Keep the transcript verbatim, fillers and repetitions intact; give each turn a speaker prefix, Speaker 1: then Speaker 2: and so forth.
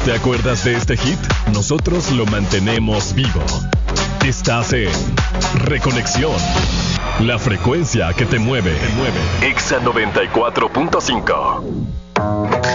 Speaker 1: ¿Te acuerdas de este hit? Nosotros lo mantenemos vivo. Estás en Reconexión. La frecuencia que te mueve. Te mueve. Exa noventa y cuatro punto cinco.